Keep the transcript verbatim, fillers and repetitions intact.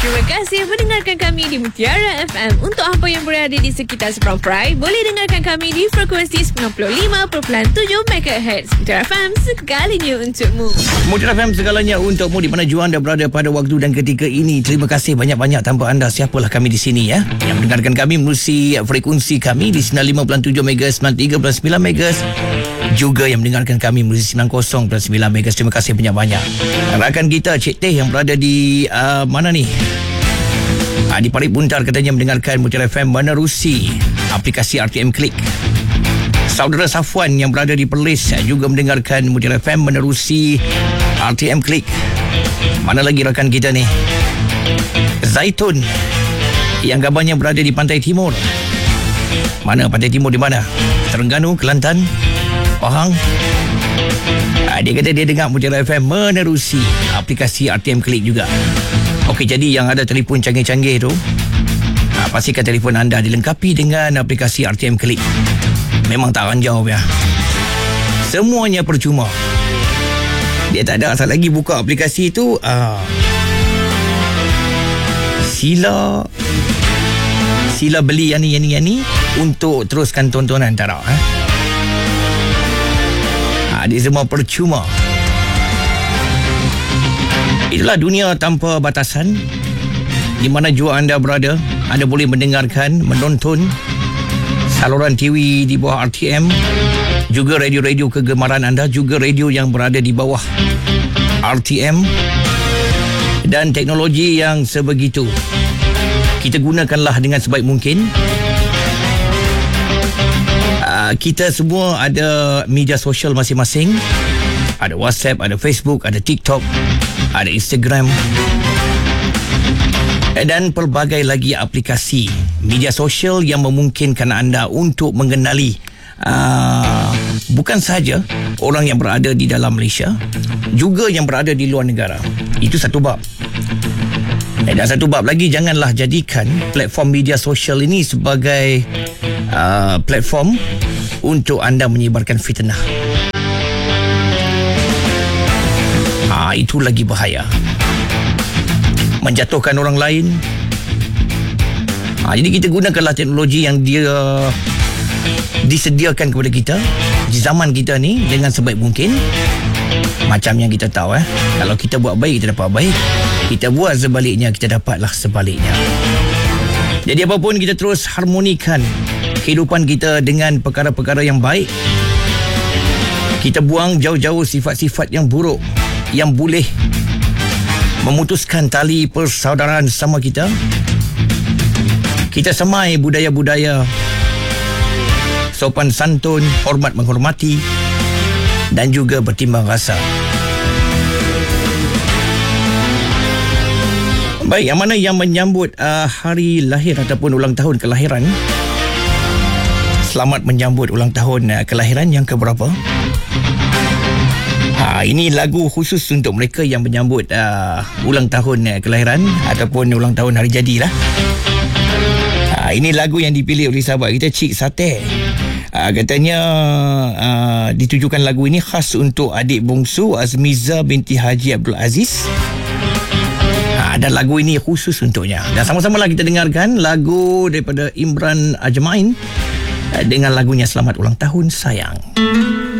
Terima kasih mendengarkan kami di Mutiara F M. Untuk apa yang berada di sekitar Sepang Perai, boleh dengarkan kami di frekuensi sembilan puluh lima perpuluhan tujuh megahertz. Mutiara F M, segalanya untukmu. Mutiara F M, segalanya untukmu di mana jua anda berada pada waktu dan ketika ini. Terima kasih banyak-banyak. Tanpa anda, siapalah kami di sini ya. Yang mendengarkan kami melalui frekuensi kami di sembilan puluh lima perpuluhan tujuh megahertz, sembilan puluh tiga perpuluhan sembilan megahertz. Juga yang mendengarkan kami melalui sembilan puluh perpuluhan sembilan megahertz. Terima kasih banyak-banyak. Rakan kita Cik Teh yang berada di uh, mana ni? Uh, di Parit Buntar katanya mendengarkan Mutiara F M menerusi aplikasi R T M Click. Saudara Safwan yang berada di Perlis juga mendengarkan Mutiara F M menerusi R T M Click. Mana lagi rakan kita ni? Zaitun yang gambarnya berada di Pantai Timur. Mana Pantai Timur di mana? Terengganu, Kelantan, Pahang. Ha, dia kata dia dengar Mutiara F M menerusi aplikasi R T M Click juga. Okey, jadi yang ada telefon canggih-canggih tu, ha, pastikan telefon anda dilengkapi dengan aplikasi R T M Click. Memang tak akan jawab ya. Semuanya percuma. Dia tak ada asal lagi buka aplikasi tu. Uh, sila Sila beli yang ni, yang ni, yang ni untuk teruskan tontonan. Tak ada. Eh? Ha, dia semua percuma. Itulah dunia tanpa batasan. Di mana jua anda berada, anda boleh mendengarkan, menonton saluran T V di bawah R T M, juga radio-radio kegemaran anda, juga radio yang berada di bawah R T M, dan teknologi yang sebegitu. Kita gunakanlah dengan sebaik mungkin. Uh, kita semua ada media sosial masing-masing. Ada WhatsApp, ada Facebook, ada TikTok, ada Instagram, dan pelbagai lagi aplikasi media sosial yang memungkinkan anda untuk mengenali uh, bukan sahaja orang yang berada di dalam Malaysia, juga yang berada di luar negara. Itu satu bab. Dan satu bab lagi, janganlah jadikan platform media sosial ini sebagai uh, platform untuk anda menyebarkan fitnah. Ha, itu lagi bahaya. Menjatuhkan orang lain. Ha, jadi kita gunakanlah teknologi yang dia disediakan kepada kita di zaman kita ni dengan sebaik mungkin. Macam yang kita tahu eh, kalau kita buat baik, kita dapat baik. Kita buat sebaliknya, kita dapatlah sebaliknya. Jadi apapun, kita terus harmonikan kehidupan kita dengan perkara-perkara yang baik. Kita buang jauh-jauh sifat-sifat yang buruk yang boleh memutuskan tali persaudaraan sama kita. Kita semai budaya-budaya sopan santun, hormat menghormati, dan juga bertimbang rasa. Baik, yang mana yang menyambut uh, hari lahir ataupun ulang tahun kelahiran, selamat menyambut ulang tahun uh, kelahiran yang keberapa? Ha, ini lagu khusus untuk mereka yang menyambut uh, ulang tahun uh, kelahiran ataupun ulang tahun hari jadi lah. Ha, ini lagu yang dipilih oleh sahabat kita Cik Sate. Uh, katanya uh, ditujukan lagu ini khas untuk adik bongsu Azmiza binti Haji Abdul Aziz. Uh, dan lagu ini khusus untuknya. Dan sama-sama lah kita dengarkan lagu daripada Imran Ajmain uh, dengan lagunya Selamat Ulang Tahun Sayang.